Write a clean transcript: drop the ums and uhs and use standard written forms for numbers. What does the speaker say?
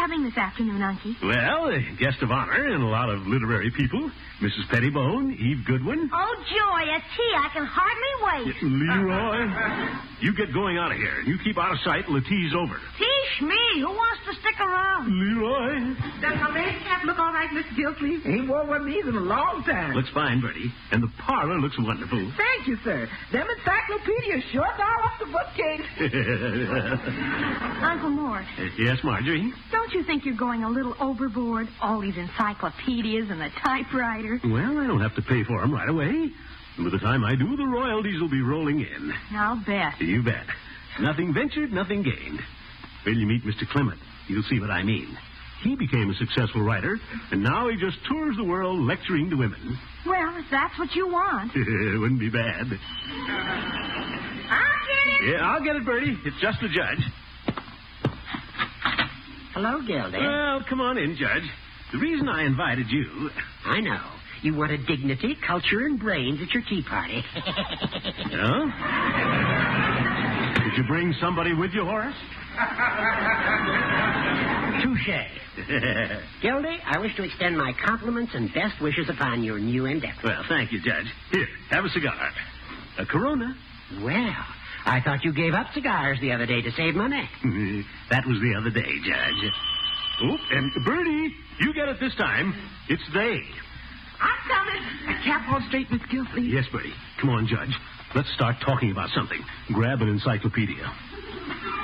coming this afternoon, Unky? Well, a guest of honor and a lot of literary people. Mrs. Pettibone, Eve Goodwin. Oh, joy, a tea. I can hardly wait. Leroy, you get going out of here. You keep out of sight till the tea's over. Teach me. Who wants to stick around? Leroy. Does my lace cap look all right, Miss Gilsleeve? Ain't wore one of these in a long time. Looks fine, Bertie. And the parlor looks wonderful. Thank you, sir. Them encyclopedias sure are off the bookcase. Uncle Mort. Yes, Marjorie? Don't you think you're going a little overboard? All these encyclopedias and the typewriter. Well, I don't have to pay for them right away. And by the time I do, the royalties will be rolling in. I'll bet. You bet. Nothing ventured, nothing gained. When you meet Mr. Clement, you'll see what I mean. He became a successful writer, and now he just tours the world lecturing to women. Well, if that's what you want. Wouldn't be bad. I'll get it. Yeah, I'll get it, Bertie. It's just the judge. Hello, Gildy. Well, come on in, Judge. The reason I invited you... I know. You wanted dignity, culture, and brains at your tea party. Oh? Did you bring somebody with you, Horace? Touche. Gildy, I wish to extend my compliments and best wishes upon your new endeavor. Well, thank you, Judge. Here, have a cigar. A Corona. Well, I thought you gave up cigars the other day to save money. That was the other day, Judge. Oh, and Bertie, you get it this time. It's they. I'm coming. A cap on straight, Miss Gilsleeve. Yes, Bertie. Come on, Judge. Let's start talking about something. Grab an encyclopedia.